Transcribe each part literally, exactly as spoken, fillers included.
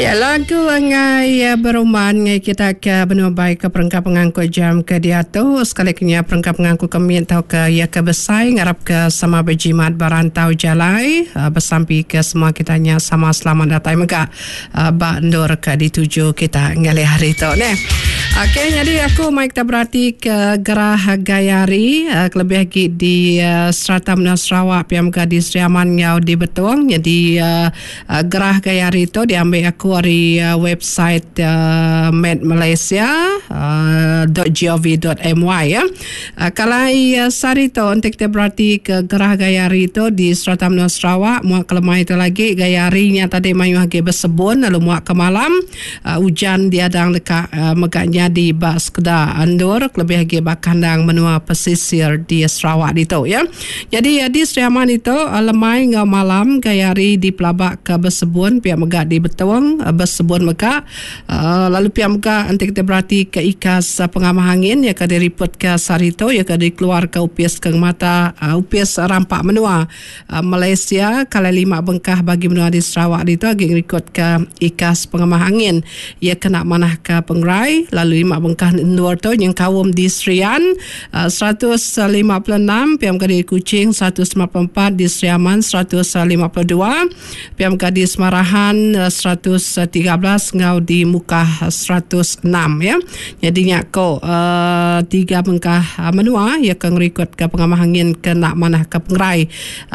Ya, lagu ngai ya, beruman ngai kita ke benua baik ke perangkap pengangkut jam ke dia tu sekali kenya perangkap pengangkut kami tau ke ya ke besai ngarap ke sama berjimat barantau jalai uh, bersampi ke semua kitanya sama selamat datang mega uh, bak ndur ke dituju kita ngali hari tu ne. Okey, jadi aku mai kita berarti ke Gerah Gayari uh, lebih lagi di uh, Strata Menua Sarawak piam ke di Seriaman ngau di Betuang. Jadi uh, uh, Gerah Gayari tu diambil aku dari uh, website uh, Med Malaysia uh, .gov.my ya. Uh, kalau uh, sari tu untuk kita berarti ke Gerah Gayari tu di Strata Menua Sarawak, muak kelemah itu lagi Gayarinya tadi mayu hagi bersebun lalu muak ke malam uh, hujan diadang dekat uh, megaknya di bak sekedar andur lebih lagi bak kandang menua pesisir di Sarawak itu ya. Jadi uh, di Seriaman itu uh, lemai ngau malam Gayari di pelabak ke bersebun pihak megak di Betuang uh, bersebun megak uh, lalu pihak megak nanti kita berarti ke ikas uh, pengamah angin ya ke diriput ke Sarito ya ke dikeluar ke upis ke mata uh, upis rampak menua uh, Malaysia kala lima bengkah bagi menua di Sarawak itu agi ikut ke ikas pengamah angin ia kena manah ke Pengerai lalu lima bengkah luar tu yang kawum di Serian uh, seratus lima puluh enam P M K di Kuching seratus lima puluh empat di Seriaman seratus lima puluh dua P M K di Semarahan uh, seratus tiga belas ngau di Mukah seratus enam ya. Jadinya ko uh, tiga bengkah uh, menua ya kang rekod ke pengamah angin kena manah ke Pengerai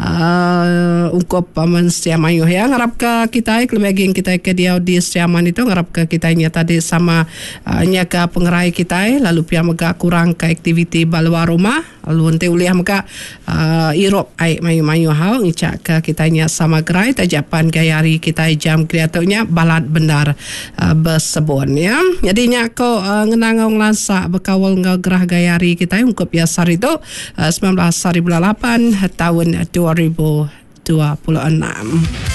uh, ungkup aman uh, Siamayu ya ngarap ke kita kelebih kita ke dia di Seriaman itu ngarap ke kitanya tadi sama uh, nya ke Pengerai kita lalu pihak mega kurang ke aktiviti baluar rumah lalu nanti uliah mega uh, Europe ai mayu-mayu hau ngicak ke kitanya sama gerai tajapan Gayari kita jam kreatornya balad benar uh, bersebun ya. Jadinya ko uh, ngenangong lansa bekawal ngau Gerah Gayari kita ungkup ya sari tu uh, sembilan belas hari bulan lapan tahun dua ribu dua puluh enam.